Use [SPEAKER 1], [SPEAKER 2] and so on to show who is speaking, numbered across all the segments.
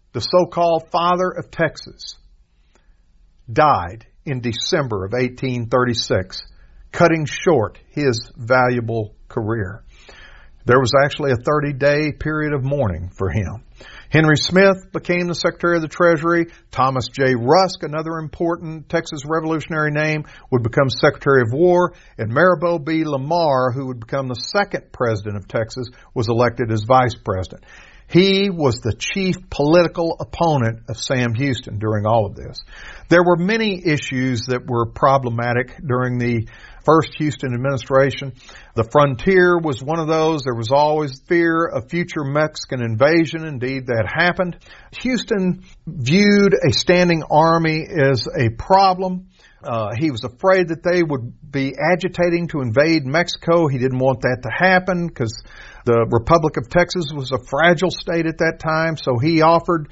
[SPEAKER 1] the so-called father of Texas, died in December of 1836, cutting short his valuable career. There was actually a 30-day period of mourning for him. Henry Smith became the Secretary of the Treasury. Thomas J. Rusk, another important Texas revolutionary name, would become Secretary of War. And Maribel B. Lamar, who would become the second president of Texas, was elected as vice president. He was the chief political opponent of Sam Houston during all of this. There were many issues that were problematic during the first Houston administration. The frontier was one of those. There was always fear of future Mexican invasion. Indeed, that happened. Houston viewed a standing army as a problem. He was afraid that they would be agitating to invade Mexico. He didn't want that to happen because the Republic of Texas was a fragile state at that time. So he offered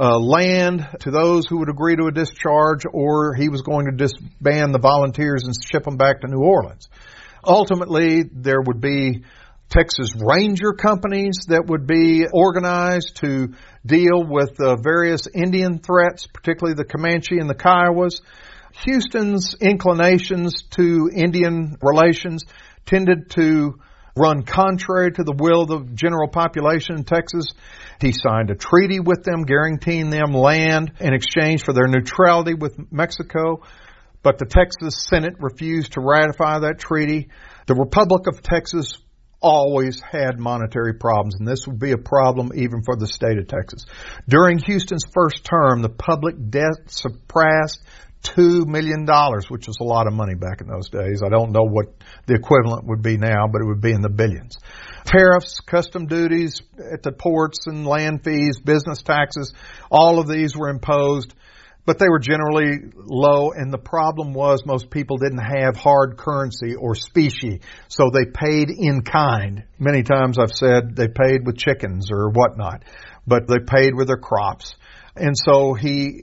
[SPEAKER 1] land to those who would agree to a discharge, or he was going to disband the volunteers and ship them back to New Orleans. Ultimately, there would be Texas Ranger companies that would be organized to deal with various Indian threats, particularly the Comanche and the Kiowas. Houston's inclinations to Indian relations tended to run contrary to the will of the general population in Texas. He signed a treaty with them, guaranteeing them land in exchange for their neutrality with Mexico. But the Texas Senate refused to ratify that treaty. The Republic of Texas always had monetary problems, and this would be a problem even for the state of Texas. During Houston's first term, the public debt surpassed $2 million, which was a lot of money back in those days. I don't know what the equivalent would be now, but it would be in the billions. Tariffs, custom duties at the ports and land fees, business taxes, all of these were imposed, but they were generally low, and the problem was most people didn't have hard currency or specie, so they paid in kind. Many times I've said they paid with chickens or whatnot, but they paid with their crops. And so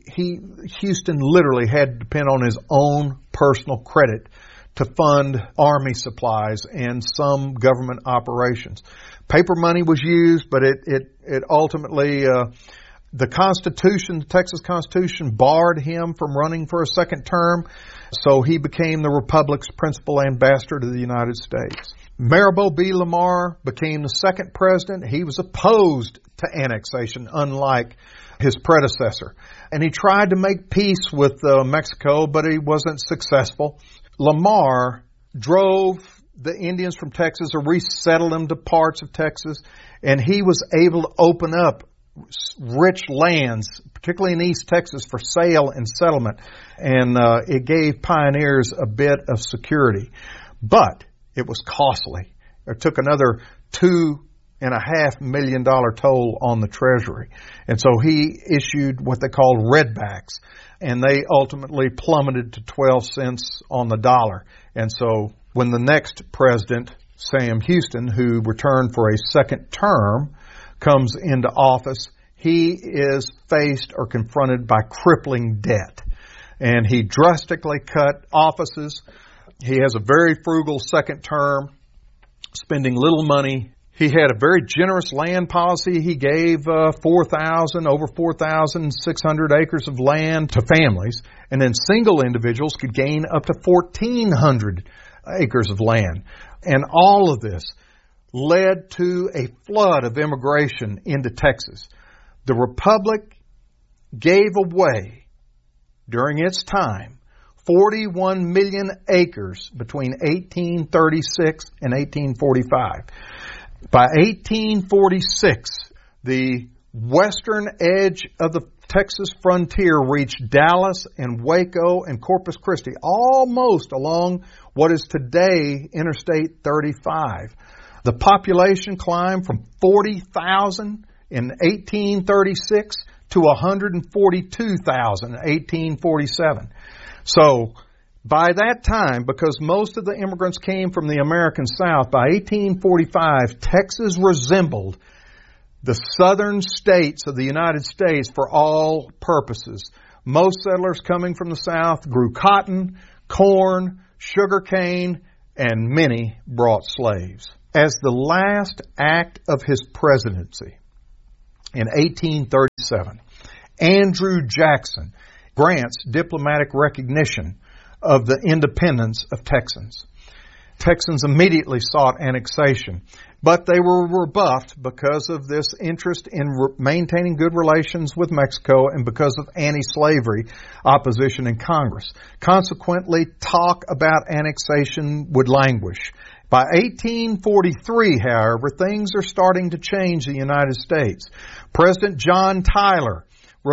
[SPEAKER 1] Houston literally had to depend on his own personal credit to fund army supplies and some government operations. Paper money was used, but it ultimately, the Constitution, the Texas Constitution, barred him from running for a second term. So he became the Republic's principal ambassador to the United States. Maribel B. Lamar became the second president. He was opposed to annexation, unlike his predecessor. And he tried to make peace with Mexico, but he wasn't successful. Lamar drove the Indians from Texas or resettled them to parts of Texas, and he was able to open up rich lands, particularly in East Texas, for sale and settlement. And it gave pioneers a bit of security. But it was costly. It took another $2.5 million toll on the Treasury. And so he issued what they called redbacks, and they ultimately plummeted to 12 cents on the dollar. And so when the next president, Sam Houston, who returned for a second term, comes into office, he is faced or confronted by crippling debt. And he drastically cut offices. He has a very frugal second term, spending little money. He had a very generous land policy. He gave over 4,600 acres of land to families, and then single individuals could gain up to 1,400 acres of land. And all of this led to a flood of immigration into Texas. The Republic gave away, during its time, 41 million acres between 1836 and 1845. By 1846, the western edge of the Texas frontier reached Dallas and Waco and Corpus Christi, almost along what is today Interstate 35. The population climbed from 40,000 in 1836 to 142,000 in 1847. So, by that time, because most of the immigrants came from the American South, by 1845, Texas resembled the southern states of the United States for all purposes. Most settlers coming from the South grew cotton, corn, sugar cane, and many brought slaves. As the last act of his presidency, in 1837. Andrew Jackson grants diplomatic recognition of the independence of Texans. Texans immediately sought annexation, but they were rebuffed because of this interest in maintaining good relations with Mexico and because of anti-slavery opposition in Congress. Consequently, talk about annexation would languish. By 1843, however, things are starting to change in the United States. President John Tyler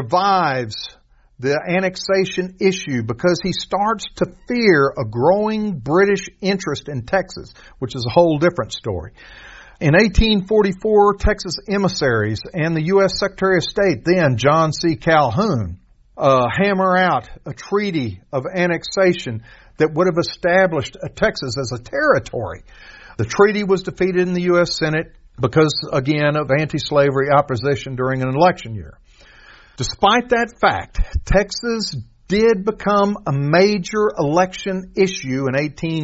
[SPEAKER 1] revives the annexation issue because he starts to fear a growing British interest in Texas, which is a whole different story. In 1844, Texas emissaries and the U.S. Secretary of State, then John C. Calhoun, hammer out a treaty of annexation that would have established Texas as a territory. The treaty was defeated in the U.S. Senate because, again, of anti-slavery opposition during an election year. Despite that fact, Texas did become a major election issue in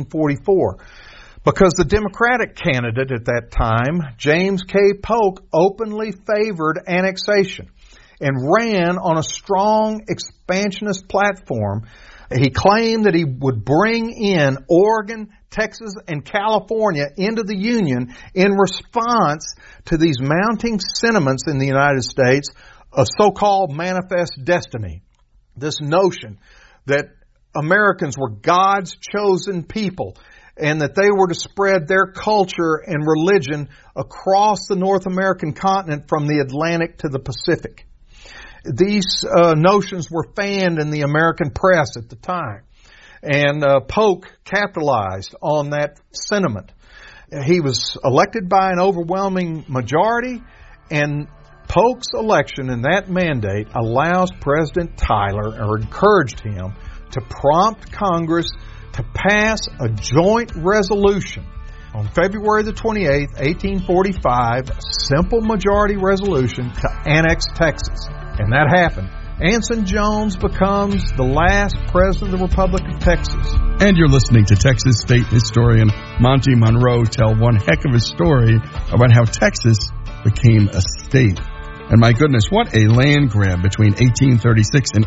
[SPEAKER 1] 1844 because the Democratic candidate at that time, James K. Polk, openly favored annexation and ran on a strong expansionist platform. He claimed that he would bring in Oregon, Texas, and California into the Union in response to these mounting sentiments in the United States, a so-called manifest destiny. This notion that Americans were God's chosen people and that they were to spread their culture and religion across the North American continent from the Atlantic to the Pacific. These notions were fanned in the American press at the time, and Polk capitalized on that sentiment. He was elected by an overwhelming majority, and Polk's election and that mandate allows President Tyler, or encouraged him, to prompt Congress to pass a joint resolution on February the 28th, 1845, a simple majority resolution to annex Texas. And that happened. Anson Jones becomes the last president of the Republic of Texas.
[SPEAKER 2] And you're listening to Texas state historian Monty Monroe tell one heck of a story about how Texas became a state. And my goodness, what a land grab between 1836 and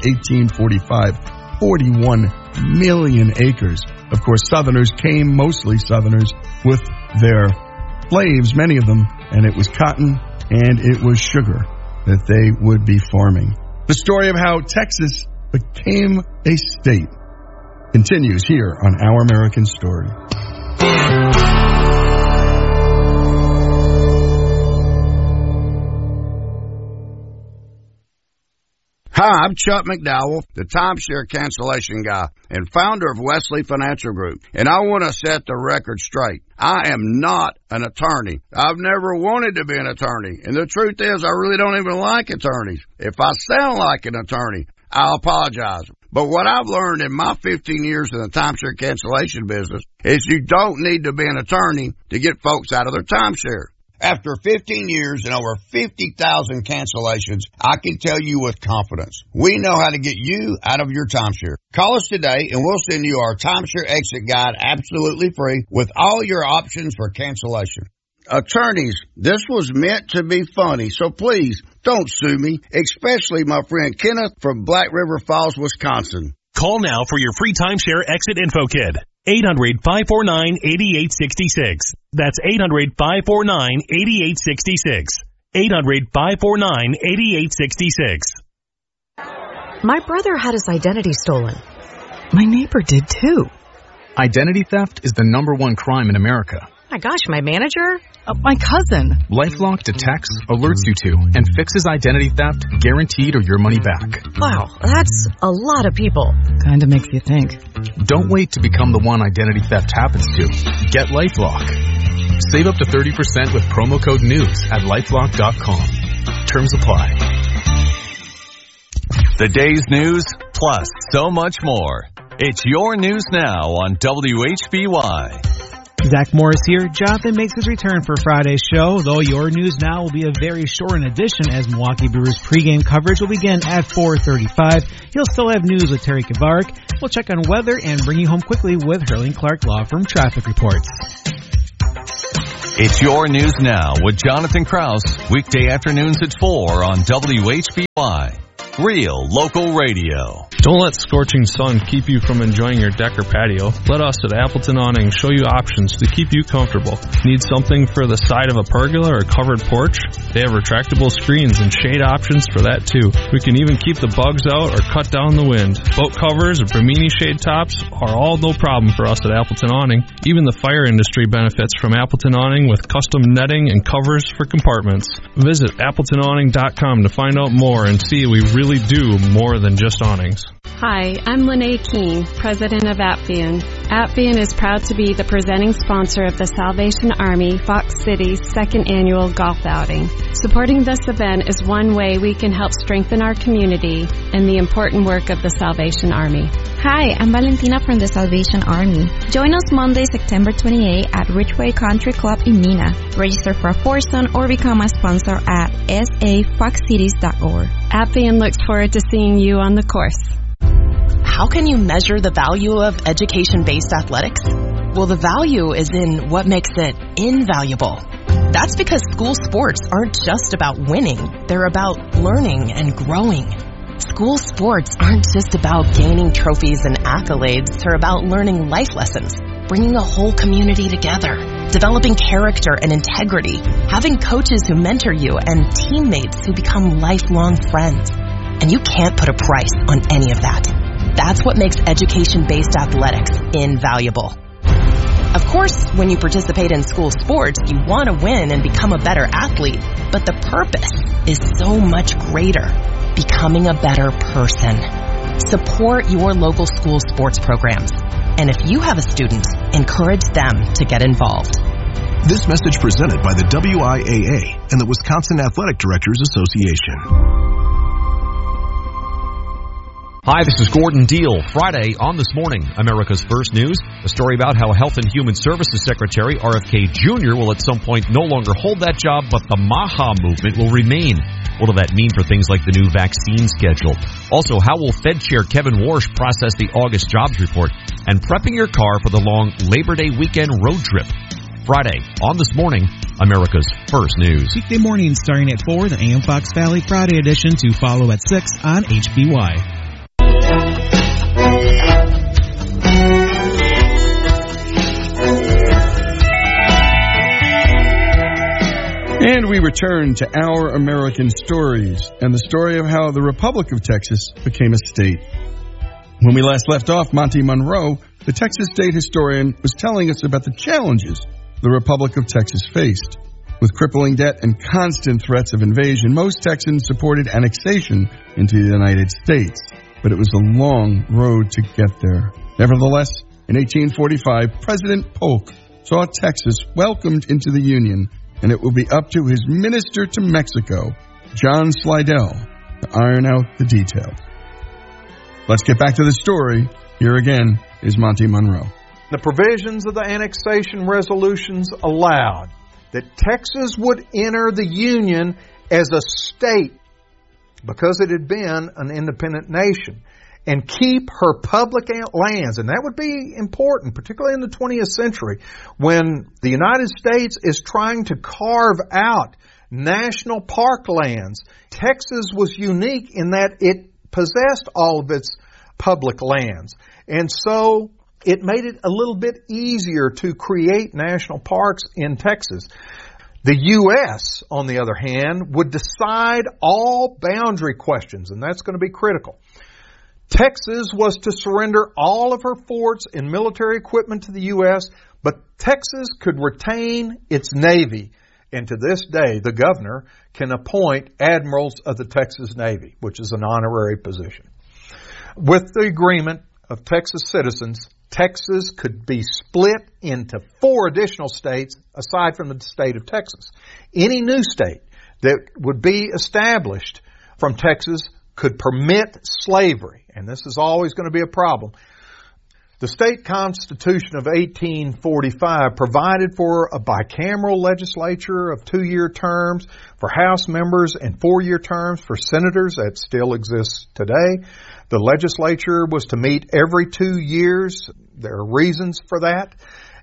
[SPEAKER 2] 1845. 41 million acres. Of course, Southerners came, mostly Southerners, with their slaves, many of them, and it was cotton and it was sugar that they would be farming. The story of how Texas became a state continues here on Our American Story.
[SPEAKER 3] Hi, I'm Chuck McDowell, the timeshare cancellation guy and founder of Wesley Financial Group, and I want to set the record straight. I am not an attorney. I've never wanted to be an attorney, and the truth is I really don't even like attorneys. If I sound like an attorney, I'll apologize. But what I've learned in my 15 years in the timeshare cancellation business is you don't need to be an attorney to get folks out of their timeshare. After 15 years and over 50,000 cancellations, I can tell you with confidence, we know how to get you out of your timeshare. Call us today and we'll send you our timeshare exit guide absolutely free with all your options for cancellation. Attorneys, this was meant to be funny, so please don't sue me, especially my friend Kenneth from Black River Falls, Wisconsin.
[SPEAKER 4] Call now for your free timeshare exit info kit. 800-549-8866. That's 800-549-8866. 800-549-8866.
[SPEAKER 5] My brother had his identity stolen. My neighbor did too.
[SPEAKER 6] Identity theft is the #1 crime in America.
[SPEAKER 5] My gosh, my manager?
[SPEAKER 6] My cousin. LifeLock detects, alerts you to, and fixes identity theft, guaranteed or your money back.
[SPEAKER 5] Wow, that's a lot of people.
[SPEAKER 6] Kinda makes you think. Don't wait to become the one identity theft happens to. Get LifeLock. Save up to 30% with promo code NEWS at LifeLock.com. Terms apply.
[SPEAKER 7] The day's news, plus so much more. It's your news now on WHBY.
[SPEAKER 8] Zach Morris here. Jonathan makes his return for Friday's show, though your news now will be a very short edition as Milwaukee Brewers pregame coverage will begin at 4:35. He'll still have news with Terry Kavarik. We'll check on weather and bring you home quickly with Hurling Clark Law Firm traffic reports.
[SPEAKER 7] It's Your News Now with Jonathan Krause, weekday afternoons at 4 on WHBY. Real local radio.
[SPEAKER 9] Don't let scorching sun keep you from enjoying your deck or patio. Let us at Appleton Awning show you options to keep you comfortable. Need something for the side of a pergola or covered porch? They have retractable screens and shade options for that too. We can even keep the bugs out or cut down the wind. Boat covers or Bimini shade tops are all no problem for us at Appleton Awning. Even the fire industry benefits from Appleton Awning with custom netting and covers for compartments. Visit AppletonAwning.com to find out more and see we really do more than just awnings.
[SPEAKER 10] Hi, I'm Lene Keene, president of Appian. Appian is proud to be the presenting sponsor of the Salvation Army Fox City's second annual golf outing. Supporting this event is one way we can help strengthen our community and the important work of the Salvation Army.
[SPEAKER 11] Hi, I'm Valentina from the Salvation Army. Join us Monday, September 28 at Ridgeway Country Club in Mina. Register for a foursome or become a sponsor at safoxcities.org.
[SPEAKER 10] Appian looks forward to seeing you on the course.
[SPEAKER 5] How can you measure the value of education-based athletics? Well, the value is in what makes it invaluable. That's because school sports aren't just about winning. They're about learning and growing. School sports aren't just about gaining trophies and accolades. They're about learning life lessons, bringing a whole community together, developing character and integrity, having coaches who mentor you, and teammates who become lifelong friends. And you can't put a price on any of that. That's what makes education-based athletics invaluable. Of course, when you participate in school sports, you want to win and become a better athlete, but the purpose is so much greater, becoming a better person. Support your local school sports programs. And if you have a student, encourage them to get involved.
[SPEAKER 12] This message presented by the WIAA and the Wisconsin Athletic Directors Association.
[SPEAKER 13] Hi, this is Gordon Deal. Friday on This Morning, America's First News, a story about how Health and Human Services Secretary RFK Jr. will at some point no longer hold that job, but the MAHA movement will remain. What will that mean for things like the new vaccine schedule? Also, how will Fed Chair Kevin Warsh process the August jobs report? And prepping your car for the long Labor Day weekend road trip. Friday on This Morning, America's First News.
[SPEAKER 8] Weekday morning starting at 4, the AM Fox Valley Friday edition to follow at 6 on HBY.
[SPEAKER 2] And we return to Our American Stories and the story of how the Republic of Texas became a state. When we last left off, Monty Monroe, the Texas state historian, was telling us about the challenges the Republic of Texas faced. With crippling debt and constant threats of invasion, most Texans supported annexation into the United States. But it was a long road to get there. Nevertheless, in 1845, President Polk saw Texas welcomed into the Union, and it will be up to his minister to Mexico, John Slidell, to iron out the details. Let's get back to the story. Here again is Monty Monroe.
[SPEAKER 1] The provisions of the annexation resolutions allowed that Texas would enter the Union as a state because it had been an independent nation, and keep her public lands. And that would be important, particularly in the 20th century, when the United States is trying to carve out national park lands. Texas was unique in that it possessed all of its public lands. And so it made it a little bit easier to create national parks in Texas. The U.S., on the other hand, would decide all boundary questions, and that's going to be critical. Texas was to surrender all of her forts and military equipment to the U.S., but Texas could retain its Navy. And to this day, the governor can appoint admirals of the Texas Navy, which is an honorary position. With the agreement of Texas citizens, Texas could be split into 4 additional states aside from the state of Texas. Any new state that would be established from Texas could permit slavery, and this is always going to be a problem. The state constitution of 1845 provided for a bicameral legislature of 2-year terms for House members and 4-year terms for senators. That still exists today. The legislature was to meet every 2 years. There are reasons for that.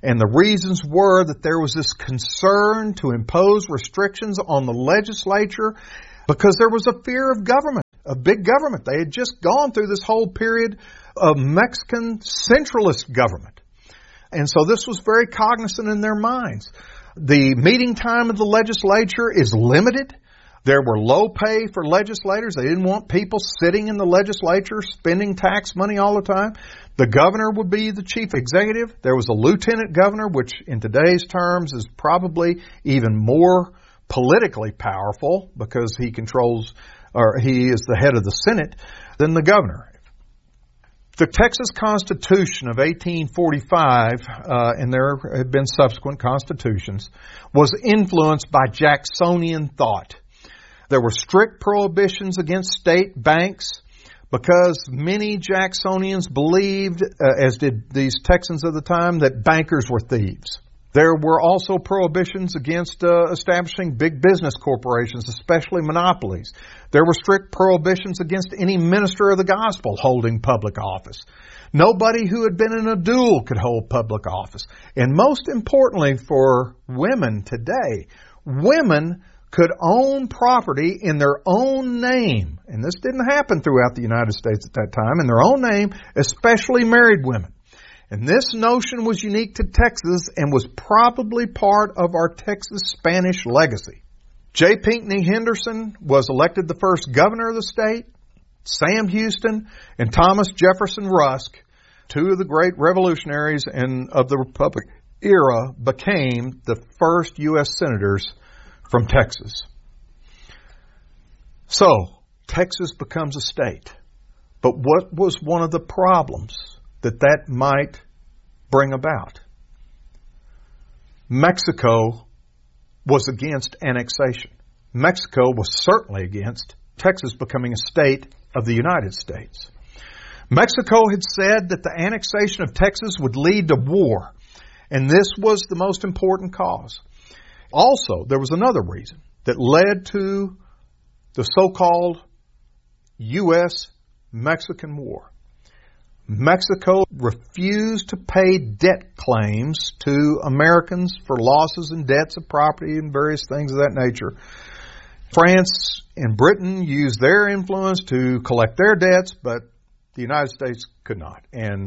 [SPEAKER 1] And the reasons were that there was this concern to impose restrictions on the legislature because there was a fear of government, of big government. They had just gone through this whole period of Mexican centralist government. And so this was very cognizant in their minds. The meeting time of the legislature is limited. There were low pay for legislators. They didn't want people sitting in the legislature spending tax money all the time. The governor would be the chief executive. There was a lieutenant governor, which in today's terms is probably even more politically powerful because he controls, or he is the head of the Senate, than the governor. The Texas Constitution of 1845, and there have been subsequent constitutions, was influenced by Jacksonian thought. There were strict prohibitions against state banks because many Jacksonians believed, as did these Texans of the time, that bankers were thieves. There were also prohibitions against establishing big business corporations, especially monopolies. There were strict prohibitions against any minister of the gospel holding public office. Nobody who had been in a duel could hold public office. And most importantly for women today, women could own property in their own name. And this didn't happen throughout the United States at that time. In their own name, especially married women. And this notion was unique to Texas and was probably part of our Texas Spanish legacy. J. Pinckney Henderson was elected the first governor of the state. Sam Houston and Thomas Jefferson Rusk, two of the great revolutionaries of the Republic era, became the first U.S. senators from Texas. So, Texas becomes a state. But what was one of the problems that might bring about? Mexico was against annexation. Mexico was certainly against Texas becoming a state of the United States. Mexico had said that the annexation of Texas would lead to war, and this was the most important cause. Also, there was another reason that led to the so-called U.S.-Mexican War. Mexico refused to pay debt claims to Americans for losses and debts of property and various things of that nature. France and Britain used their influence to collect their debts, but the United States could not. And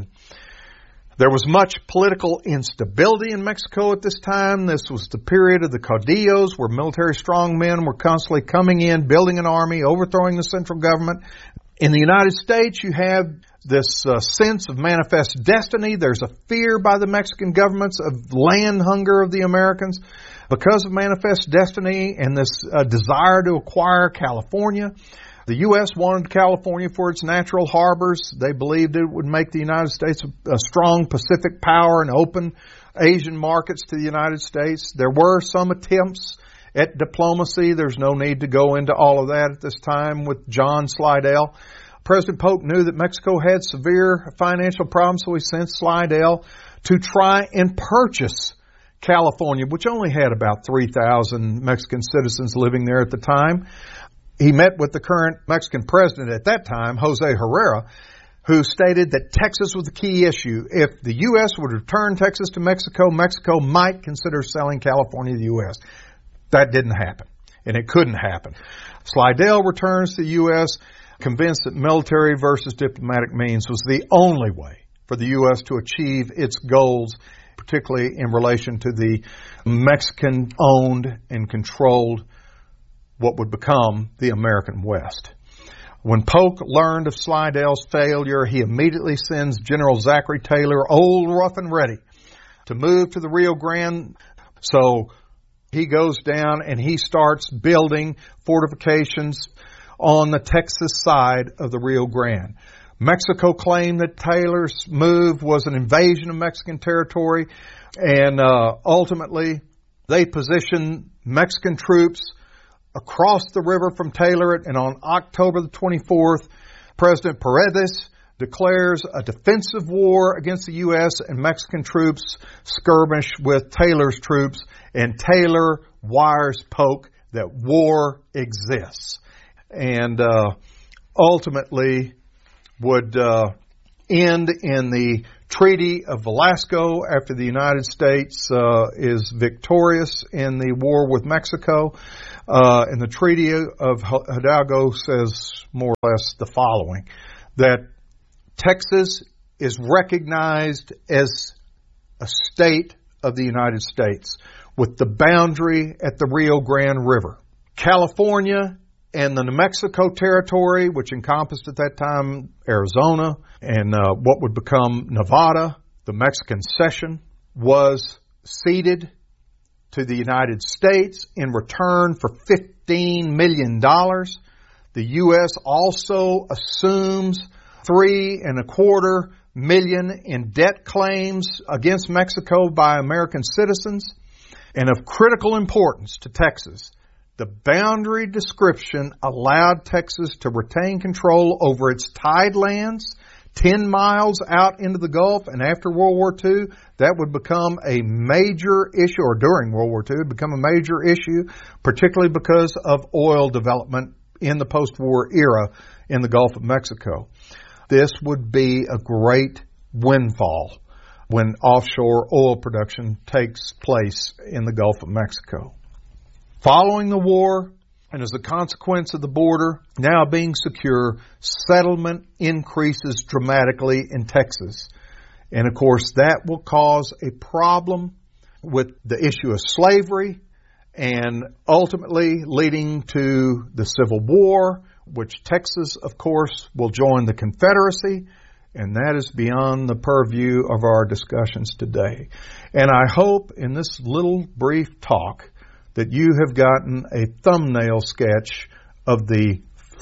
[SPEAKER 1] there was much political instability in Mexico at this time. This was the period of the caudillos, where military strongmen were constantly coming in, building an army, overthrowing the central government. In the United States, you have this sense of manifest destiny. There's a fear by the Mexican governments of land hunger of the Americans because of manifest destiny and this desire to acquire California. The U.S. wanted California for its natural harbors. They believed it would make the United States a strong Pacific power and open Asian markets to the United States. There were some attempts at diplomacy. There's no need to go into all of that at this time with John Slidell. President Polk knew that Mexico had severe financial problems, so he sent Slidell to try and purchase California, which only had about 3,000 Mexican citizens living there at the time. He met with the current Mexican president at that time, Jose Herrera, who stated that Texas was the key issue. If the U.S. would return Texas to Mexico, Mexico might consider selling California to the U.S. That didn't happen, and it couldn't happen. Slidell returns to the U.S., convinced that military versus diplomatic means was the only way for the U.S. to achieve its goals, particularly in relation to the Mexican-owned and controlled what would become the American West. When Polk learned of Slidell's failure, he immediately sends General Zachary Taylor, old, rough, and ready, to move to the Rio Grande. So he goes down and he starts building fortifications on the Texas side of the Rio Grande. Mexico claimed that Taylor's move was an invasion of Mexican territory, and ultimately they positioned Mexican troops across the river from Taylor, and on October the 24th, President Paredes declares a defensive war against the U.S., and Mexican troops skirmish with Taylor's troops, and Taylor wires Polk that war exists, and ultimately would end in the Treaty of Velasco after the United States is victorious in the war with Mexico. And the Treaty of Hidalgo says more or less the following, that Texas is recognized as a state of the United States with the boundary at the Rio Grande River. California and the New Mexico territory, which encompassed at that time Arizona and what would become Nevada, the Mexican cession, was ceded to the United States in return for $15 million. The U.S. also assumes $3.25 million in debt claims against Mexico by American citizens. And of critical importance to Texas, the boundary description allowed Texas to retain control over its tidelands 10 miles out into the Gulf, and after World War II, that would become a major issue, or during World War II, it would become a major issue, particularly because of oil development in the post-war era in the Gulf of Mexico. This would be a great windfall when offshore oil production takes place in the Gulf of Mexico. Following the war, and as a consequence of the border now being secure, settlement increases dramatically in Texas. And of course, that will cause a problem with the issue of slavery and ultimately leading to the Civil War, which Texas, of course, will join the Confederacy. And that is beyond the purview of our discussions today. And I hope in this little brief talk that you have gotten a thumbnail sketch of the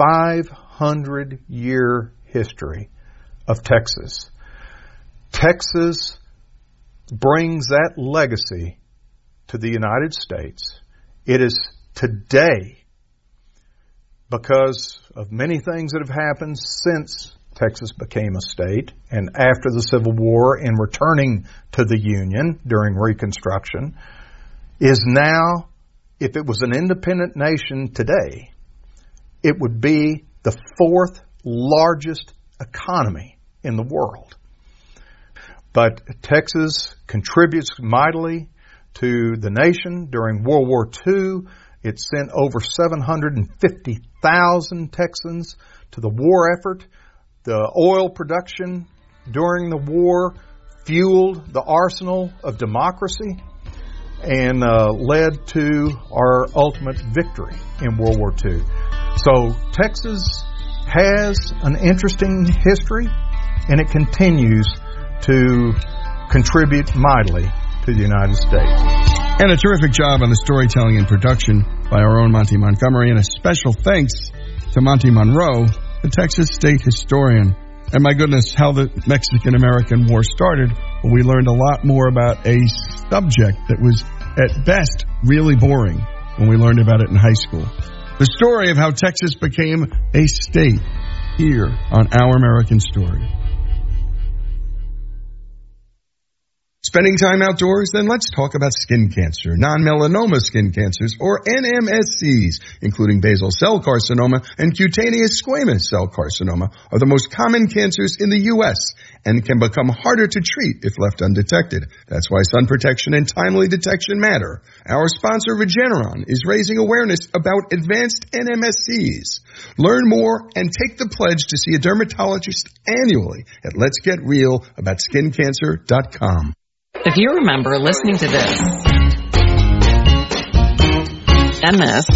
[SPEAKER 1] 500-year history of Texas. Texas brings that legacy to the United States. It is today, because of many things that have happened since Texas became a state and after the Civil War and returning to the Union during Reconstruction, is now, if it was an independent nation today, it would be the fourth largest economy in the world. But Texas contributes mightily to the nation. During World War II, it sent over 750,000 Texans to the war effort. The oil production during the war fueled the arsenal of democracy and led to our ultimate victory in World War II. So Texas has an interesting history, and it continues to contribute mightily to the United States.
[SPEAKER 2] And a terrific job on the storytelling and production by our own Monty Montgomery, and a special thanks to Monty Monroe, the Texas state historian. And my goodness, how the Mexican-American War started. Well, we learned a lot more about a subject that was, at best, really boring when we learned about it in high school. The story of how Texas became a state here on Our American Story. Spending time outdoors? Then let's talk about skin cancer. Non-melanoma skin cancers, or NMSCs, including basal cell carcinoma and cutaneous squamous cell carcinoma, are the most common cancers in the U.S. and can become harder to treat if left undetected. That's why sun protection and timely detection matter. Our sponsor, Regeneron, is raising awareness about advanced NMSCs. Learn more and take the pledge to see a dermatologist annually at letsgetrealaboutSkinCancer.com.
[SPEAKER 14] If you remember listening to this, and this,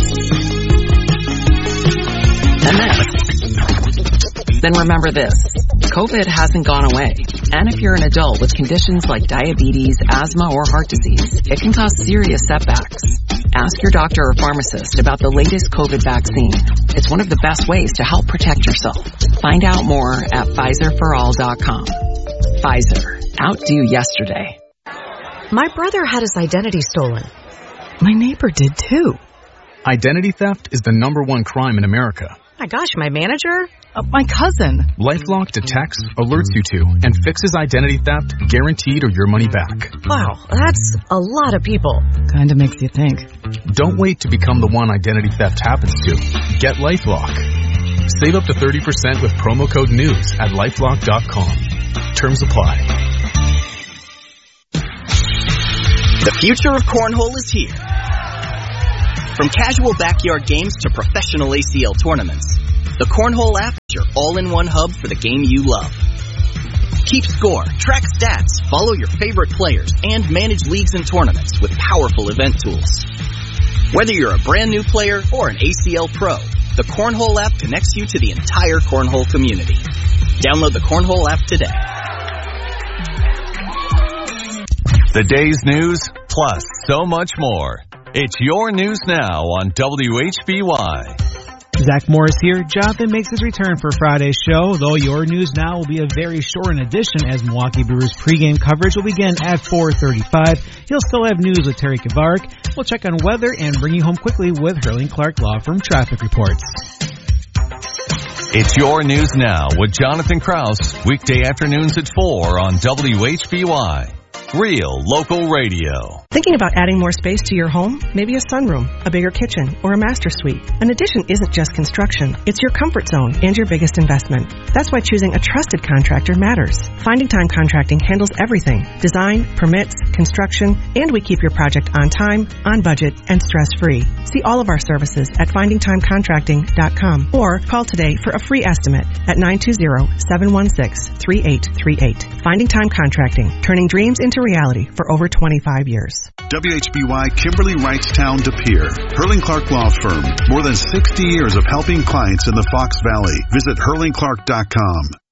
[SPEAKER 14] and this, then remember this. COVID hasn't gone away. And if you're an adult with conditions like diabetes, asthma, or heart disease, it can cause serious setbacks. Ask your doctor or pharmacist about the latest COVID vaccine. It's one of the best ways to help protect yourself. Find out more at PfizerForAll.com. Pfizer. Outdo yesterday.
[SPEAKER 15] My brother had his identity stolen. My neighbor did too.
[SPEAKER 6] Identity theft is the #1 crime in America.
[SPEAKER 15] My gosh, my manager? My cousin.
[SPEAKER 6] LifeLock detects, alerts you to, and fixes identity theft, guaranteed or your money back.
[SPEAKER 15] Wow, that's a lot of people. Kinda makes you think.
[SPEAKER 6] Don't wait to become the one identity theft happens to. Get LifeLock. Save up to 30% with promo code NEWS at LifeLock.com. Terms apply.
[SPEAKER 16] The future of cornhole is here. From casual backyard games to professional ACL tournaments, the Cornhole app is your all-in-one hub for the game you love. Keep score, track stats, follow your favorite players, and manage leagues and tournaments with powerful event tools. Whether you're a brand new player or an ACL pro, the Cornhole app connects you to the entire Cornhole community. Download the Cornhole app today.
[SPEAKER 7] The day's news, plus so much more. It's your news now on WHBY.
[SPEAKER 8] Zach Morris here. Jonathan makes his return for Friday's show, though your news now will be a very short edition as Milwaukee Brewers pregame coverage will begin at 4:35. He'll still have news with Terry Kavarik. We'll check on weather and bring you home quickly with Hurling Clark Law Firm traffic reports.
[SPEAKER 7] It's your news now with Jonathan Krause, weekday afternoons at 4 on WHBY. Real local radio.
[SPEAKER 17] Thinking about adding more space to your home? Maybe a sunroom, a bigger kitchen, or a master suite. An addition isn't just construction. It's your comfort zone and your biggest investment. That's why choosing a trusted contractor matters. Finding Time Contracting handles everything. Design, permits, construction, and we keep your project on time, on budget, and stress-free. See all of our services at findingtimecontracting.com or call today for a free estimate at 920-716-3838. Finding Time Contracting, turning dreams into reality for over 25 years.
[SPEAKER 18] WHBY Kimberly Wrightstown De Pere. Hurling Clark Law Firm. More than 60 years of helping clients in the Fox Valley. Visit hurlingclark.com.